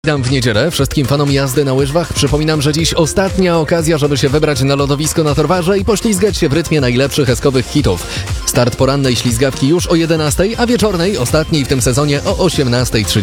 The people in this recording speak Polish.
Witam w niedzielę. Wszystkim fanom jazdy na łyżwach przypominam, że dziś ostatnia okazja, żeby się wybrać na lodowisko na Torwarze i poślizgać się w rytmie najlepszych eskowych hitów. Start porannej ślizgawki już o 11:00, a wieczornej, ostatniej w tym sezonie o 18:30.